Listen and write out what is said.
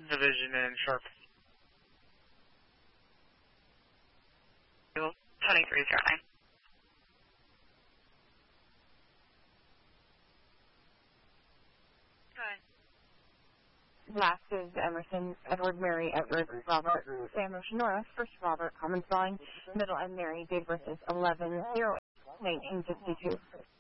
Division and Sharp. 2309. Last is Emerson, Edward, Mary, Edward, Robert, Sam Ocean North, First Robert, Common Spelling, Middle and Mary, date versus 11/08/1952.